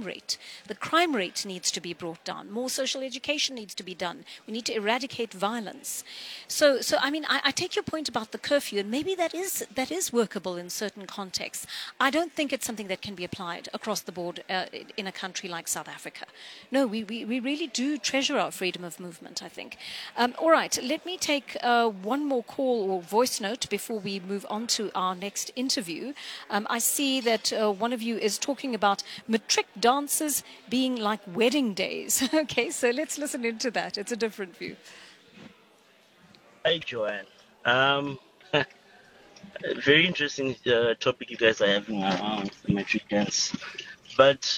crime rate. The crime rate needs to be brought down. More social education needs to be done. We need to eradicate violence. So I mean, I take your point about the curfew, and maybe that is workable in certain contexts. I don't think it's something that can be applied across the board in a country like South Africa. No, we really do treasure our freedom of movement, I think. All right, let me take one more call or voice note before we move on to our next interview. I see that one of you is talking about matric dances being like wedding days. Okay, so let's listen into that. It's a different view. Hi, Joanne. Um, Very interesting topic you guys are having around the metric dance. But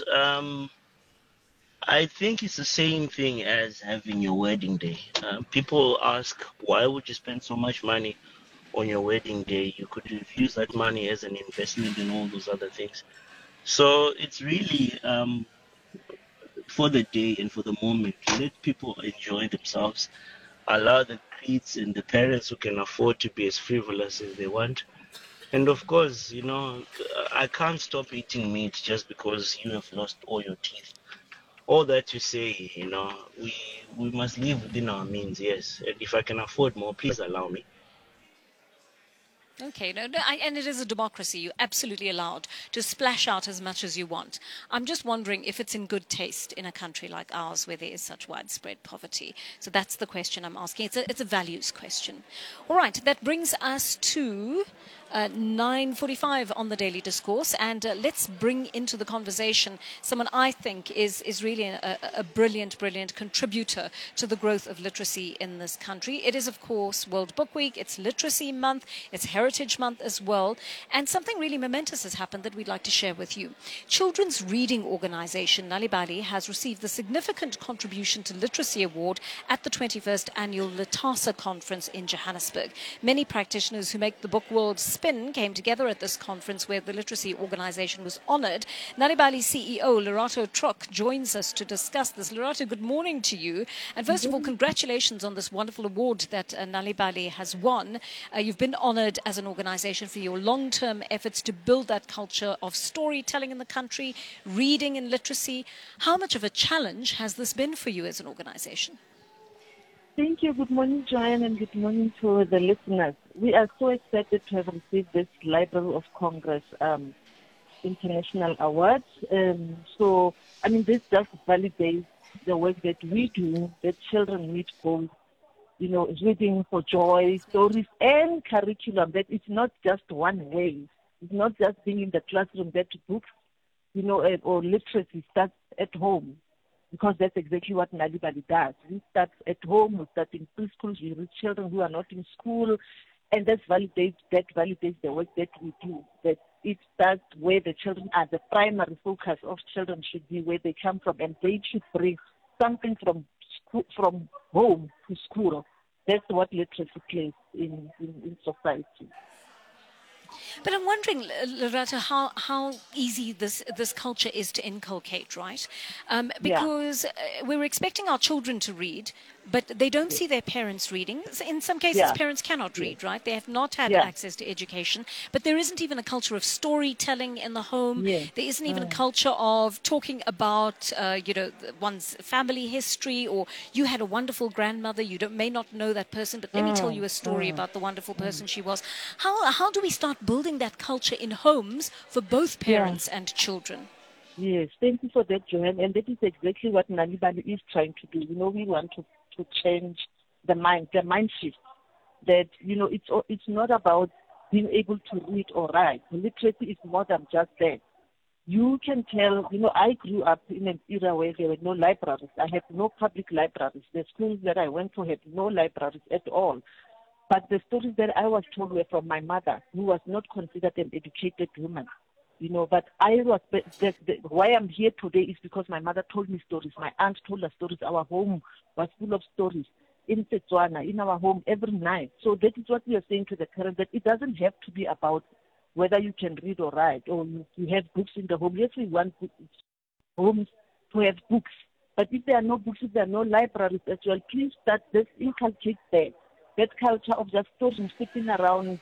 I think it's the same thing as having your wedding day. People ask, why would you spend so much money on your wedding day? You could have used that money as an investment and all those other things. So it's really for the day and for the moment. Let people enjoy themselves. Allow the kids and the parents who can afford to be as frivolous as they want. And of course, I can't stop eating meat just because you have lost all your teeth. All that to say, we must live within our means, yes. And if I can afford more, please allow me. Okay, and it is a democracy. You're absolutely allowed to splash out as much as you want. I'm just wondering if it's in good taste in a country like ours where there is such widespread poverty. So that's the question I'm asking. It's a values question. All right, that brings us to 9:45 on the Daily Discourse, and let's bring into the conversation someone I think is really a brilliant contributor to the growth of literacy in this country. It is, of course, World Book Week. It's Literacy Month. It's Heritage Month as well, and something really momentous has happened that we'd like to share with you. Children's reading organization Nalibali has received the Significant Contribution to Literacy Award at the 21st Annual Litasa Conference in Johannesburg. Many practitioners who make the book world spin came together at this conference where the literacy organization was honored. Nalibali CEO Lerato Trok joins us to discuss this. Lerato, good morning to you. And first of all, congratulations on this wonderful award that Nalibali has won. You've been honored as an organization for your long-term efforts to build that culture of storytelling in the country, reading and literacy. How much of a challenge has this been for you as an organization? Thank you. Good morning, Joanne, and good morning to the listeners. We are so excited to have received this Library of Congress International Award. This just validates the work that we do, that children need both, reading for joy, stories, and curriculum, that it's not just one way. It's not just being in the classroom, that books, or literacy starts at home. Because that's exactly what Nalibali does. We start at home, we start in preschools, we reach children who are not in school, and that validates the work that we do. That it starts where the children are. The primary focus of children should be where they come from, and they should bring something from home to school. That's what literacy plays in society. But I'm wondering, Lerato, how easy this culture is to inculcate, right? Because we're expecting our children to read, but they don't see their parents reading. In some cases, parents cannot read, right? They have not had access to education. But there isn't even a culture of storytelling in the home. There isn't even a culture of talking about, one's family history, or you had a wonderful grandmother. You may not know that person, but let me tell you a story about the wonderful person she was. How do we start building that culture in homes for both parents and children? Yes, thank you for that, Joanne. And that is exactly what Nalibali is trying to do. We want to change the mind shift. That, it's not about being able to read or write. Literacy is more than just that. You can tell, I grew up in an era where there were no libraries. I had no public libraries. The schools that I went to had no libraries at all. But the stories that I was told were from my mother, who was not considered an educated woman. But why I'm here today is because my mother told me stories. My aunt told us stories. Our home was full of stories. In Setswana, in our home, every night. So that is what we are saying to the parents, that it doesn't have to be about whether you can read or write, or you have books in the home. Yes, we want homes to have books. But if there are no books, if there are no libraries as well, please start this, inculcate that culture of just stories sitting around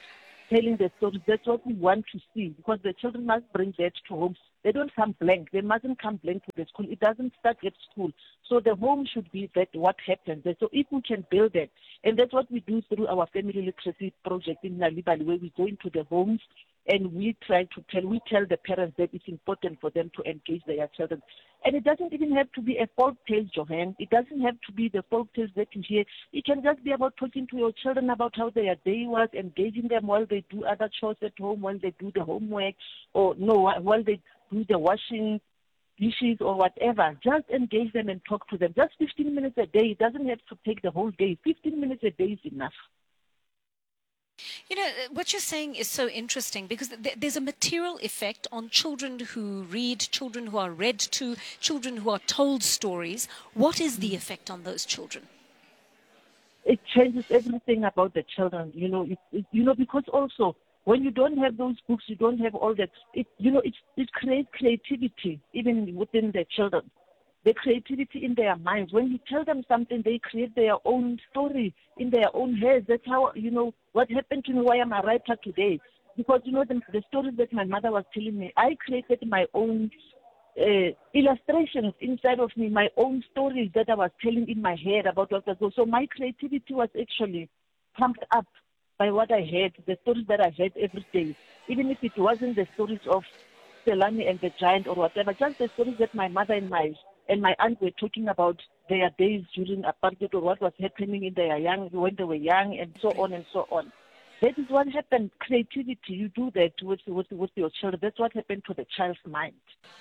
telling the stories. That's what we want to see, because the children must bring that to home. They don't come blank. They mustn't come blank to the school. It doesn't start at school. So the home should be that what happens. So if we can build that, and that's what we do through our family literacy project in Nalibali, where we go into the homes and we try to tell the parents that it's important for them to engage their children. And it doesn't even have to be a folk tale, Johan. It doesn't have to be the folk tales that you hear. It can just be about talking to your children about how their day was, engaging them while they do other chores at home, while they do the homework, or while they do the washing dishes or whatever. Just engage them and talk to them. Just 15 minutes a day. It doesn't have to take the whole day. 15 minutes a day is enough. You know, what you're saying is so interesting, because there's a material effect on children who read, children who are read to, children who are told stories. What is the effect on those children? It changes everything about the children, because also when you don't have those books, you don't have all that. It creates creativity even within the children. The creativity in their minds. When you tell them something, they create their own story in their own heads. That's how, what happened to me, why I'm a writer today. Because, the stories that my mother was telling me, I created my own illustrations inside of me, my own stories that I was telling in my head about what was going on. So my creativity was actually pumped up by what I heard, the stories that I heard every day. Even if it wasn't the stories of Selani and the giant or whatever, just the stories that my mother and my aunt were talking about their days during apartheid or what was happening in their when they were young, and so on and so on. That is what happened. Creativity, you do that with your children. That's what happened to the child's mind.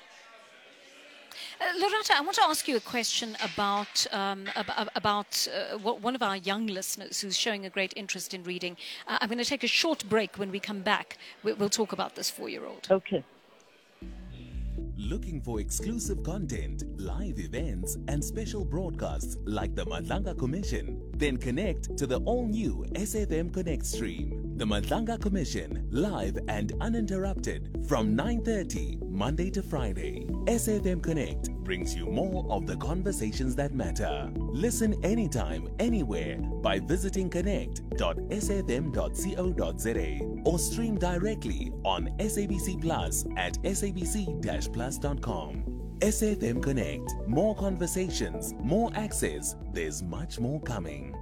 Lerato, I want to ask you a question about one of our young listeners who's showing a great interest in reading. I'm going to take a short break. When we come back, we'll talk about this 4-year-old. Okay. Looking for exclusive content, live events, and special broadcasts like the Madlanga Commission? Then connect to the all-new SFM Connect stream. The Madlanga Commission, live and uninterrupted from 9:30 Monday to Friday. SFM Connect brings you more of the conversations that matter. Listen anytime, anywhere by visiting connect.sfm.co.za or stream directly on SABC Plus at sabc-plus.com. SFM Connect. More conversations, more access. There's much more coming.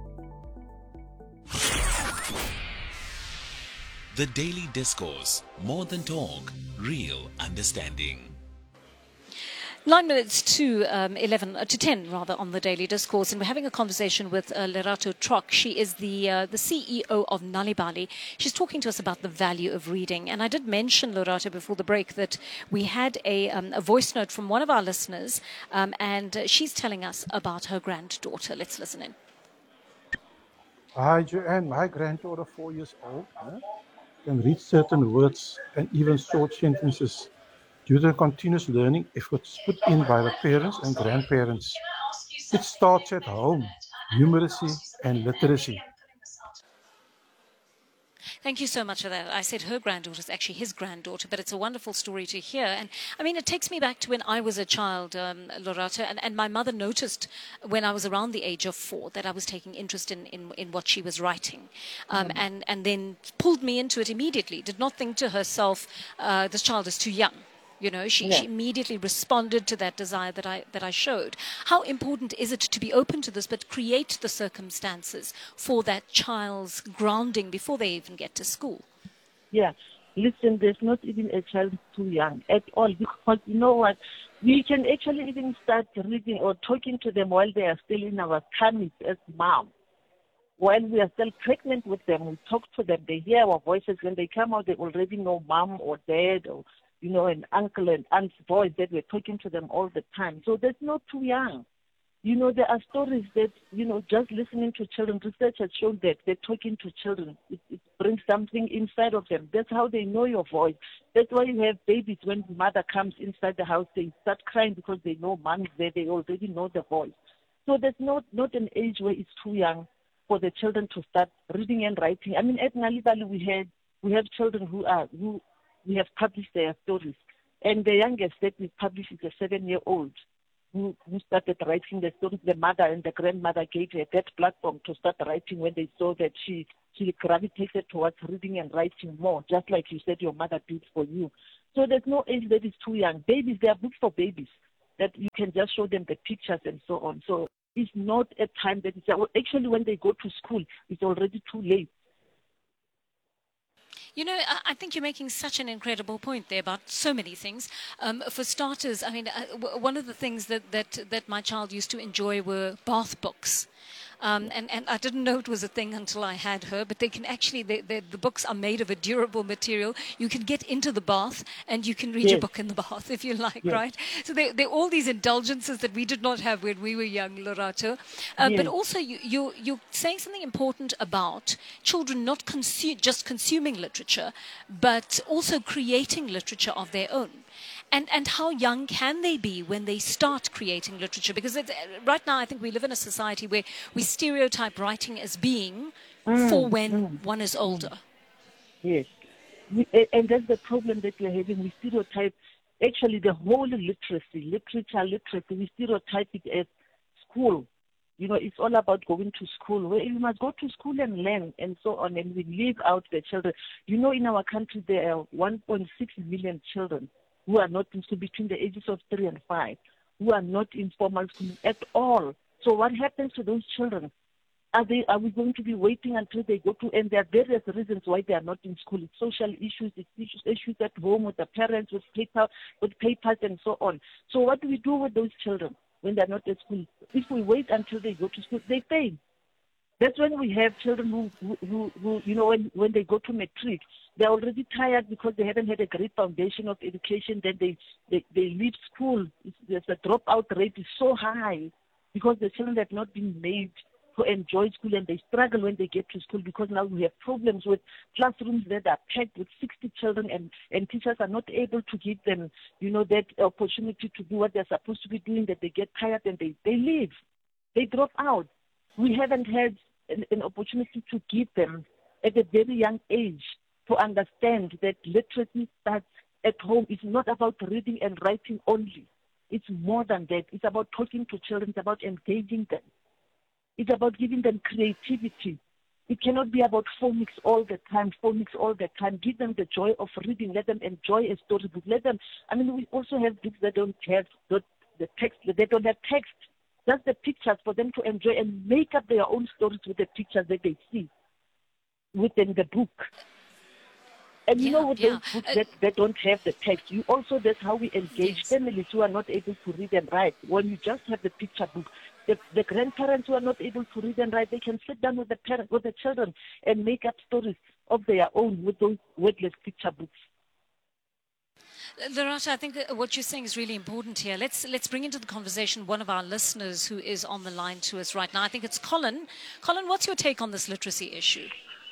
The Daily Discourse. More than talk, real understanding. 9 minutes to 10 on the Daily Discourse, and we're having a conversation with Lerato Trok. She is the CEO of Nalibali. She's talking to us about the value of reading, and I did mention, Lerato, before the break that we had a voice note from one of our listeners, and she's telling us about her granddaughter. Let's listen in. Hi, Joanne. My granddaughter, 4 years old, can read certain words and even short sentences due to continuous learning efforts put in by the parents and grandparents. It starts at home, numeracy and literacy. Thank you so much for that. I said her granddaughter is actually his granddaughter, but it's a wonderful story to hear. And I mean, it takes me back to when I was a child, Lerato, and my mother noticed when I was around the age of 4 that I was taking interest in what she was writing, and then pulled me into it immediately. Did not think to herself, this child is too young. She immediately responded to that desire that I showed. How important is it to be open to this, but create the circumstances for that child's grounding before they even get to school? Yeah. Listen, there's not even a child too young at all, because you know what? We can actually even start reading or talking to them while they are still in our tummies as mom. While we are still pregnant with them, we talk to them, they hear our voices. When they come out, they already know mom or dad or an uncle and aunt's voice that we're talking to them all the time. So that's not too young. There are stories that, just listening to children, research has shown that they're talking to children. It brings something inside of them. That's how they know your voice. That's why you have babies, when the mother comes inside the house, they start crying because they know mom's there. They already know the voice. So there's not an age where it's too young for the children to start reading and writing. I mean, at Nalibali, we have children who we have published their stories. And the youngest that we published is a 7-year-old who started writing the stories. The mother and the grandmother gave her that platform to start writing when they saw that she she gravitated towards reading and writing more, just like you said your mother did for you. So there's no age that is too young. Babies, there are books for babies that you can just show them the pictures and so on. So it's not a time that is, actually when they go to school, it's already too late. You know, I think you're making such an incredible point there about so many things. For starters, I mean, one of the things that my child used to enjoy were bath books. And I didn't know it was a thing until I had her, but they can actually, the books are made of a durable material. You can get into the bath and you can read your Yes. book in the bath if you like, Yes. right? So there are all these indulgences that we did not have when we were young, Lorato. But Yes. also you're saying something important about children not just consuming literature, but also creating literature of their own. And how young can they be when they start creating literature? Because right now, I think we live in a society where we stereotype writing as being for when one is older. Yes. And that's the problem that we're having. We stereotype, actually, the whole literacy, we stereotype it as school. You know, it's all about going to school. Well, you must go to school and learn and so on, and we leave out the children. You know, in our country, there are 1.6 million children who are not in school between the ages of 3 and 5, who are not in formal school at all. So what happens to those children? Are we going to be waiting until they go to, and there are various reasons why they are not in school. It's social issues, it's issues at home with the parents, with papers and so on. So what do we do with those children when they're not at school? If we wait until they go to school, they fail. That's when we have children who you know, when they go to matric, they're already tired because they haven't had a great foundation of education. Then they leave school. The dropout rate is so high because the children have not been made to enjoy school, and they struggle when they get to school because now we have problems with classrooms that are packed with 60 children, and teachers are not able to give them, you know, that opportunity to do what they're supposed to be doing, that they get tired and they leave. They drop out. We haven't had an opportunity to give them at a very young age to understand that literacy starts at home. It's not about reading and writing only. It's more than that. It's about talking to children. It's about engaging them. It's about giving them creativity. It cannot be about phonics all the time. Give them the joy of reading. Let them enjoy a storybook. We also have books that don't have the text. They don't have text. Just the pictures for them to enjoy and make up their own stories with the pictures that they see within the book. And you know, with those books that don't have the text, that's how we engage families who are not able to read and write. When you just have the picture book, the grandparents who are not able to read and write, they can sit down with the children and make up stories of their own with those wordless picture books. Lorato, I think what you're saying is really important here. Let's bring into the conversation one of our listeners who is on the line to us right now. I think it's Colin. Colin, what's your take on this literacy issue?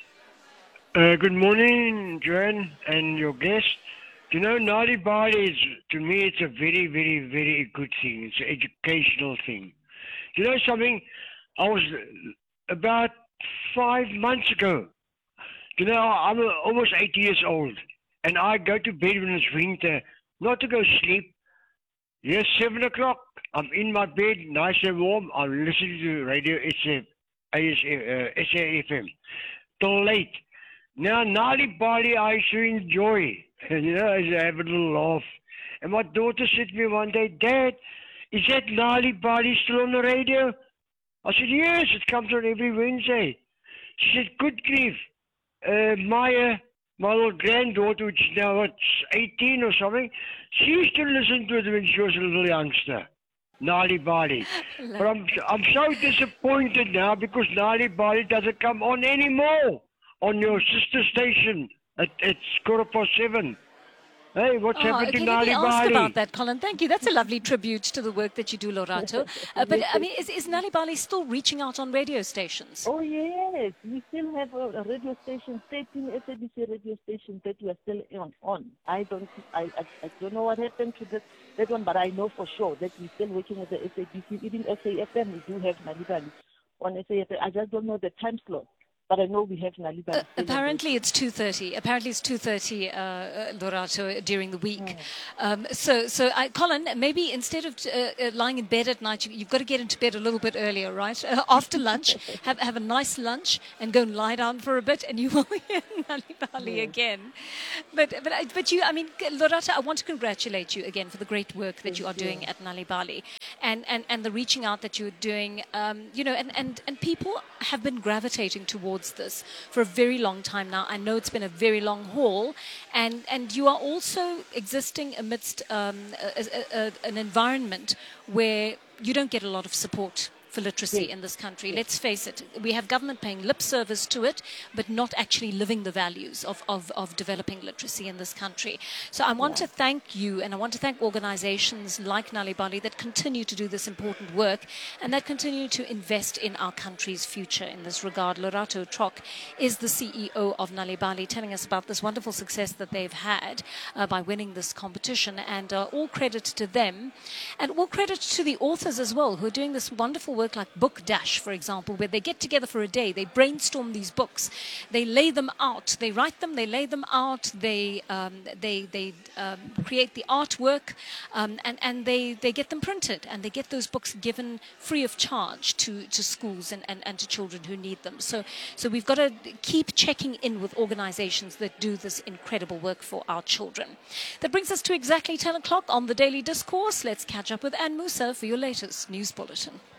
Good morning, Joanne, and your guest. You know, Nadi Bali to me, it's a very, very, very good thing. It's an educational thing. You know something? I was about 5 months ago. You know, I'm almost 80 years old. And I go to bed when it's winter, not to go sleep. Yes, 7 o'clock, I'm in my bed, nice and warm. I'm listening to radio SAFM till late. Now, Nali Bali, I used to enjoy. You know, I have a little laugh. And my daughter said to me one day, Dad, is that Nali Bali still on the radio? I said, yes, it comes on every Wednesday. She said, good grief. Maya, my little granddaughter, which is now 18 or something, she used to listen to it when she was a little youngster. Nali Bali. But I'm so disappointed now because Nali Bali doesn't come on anymore on your sister station at 7:15. Hey, what's happened to Nali Bali? Let me ask about that, Colin. Thank you. That's a lovely tribute to the work that you do, Lorato. But, I mean, is Nali Bali still reaching out on radio stations? Oh, yes. We still have a radio station, 13 SABC radio stations that we are still on. I don't know what happened to that one, but I know for sure that we're still working with the SABC. Even SAFM, we do have Nali Bali on SAFM. I just don't know the time slot. But I know we have Nalibali. Apparently it's 2:30. Apparently it's 2:30, Lorato, during the week. Colin, maybe instead of lying in bed at night, you've got to get into bed a little bit earlier, right? After lunch, have a nice lunch and go and lie down for a bit, and you will hear Nalibali again. But you, I mean, Lorato, I want to congratulate you again for the great work that you are doing at Nalibali, and the reaching out that you're doing. And people have been gravitating towards this for a very long time now. I know it's been a very long haul, and you are also existing amidst an environment where you don't get a lot of support for literacy in this country. Let's face it, we have government paying lip service to it, but not actually living the values of developing literacy in this country. So I want to thank you, and I want to thank organizations like Nalibali that continue to do this important work and that continue to invest in our country's future in this regard. Lorato Trok is the CEO of Nalibali, telling us about this wonderful success that they've had by winning this competition, and all credit to them, and all credit to the authors as well, who are doing this wonderful work like Book Dash, for example, where they get together for a day, they brainstorm these books, they lay them out, they write them, they lay them out, they create the artwork, and they get them printed, and they get those books given free of charge to schools and to children who need them. So we've got to keep checking in with organizations that do this incredible work for our children. That brings us to exactly 10 o'clock on the Daily Discourse. Let's catch up with Anne Musa for your latest news bulletin.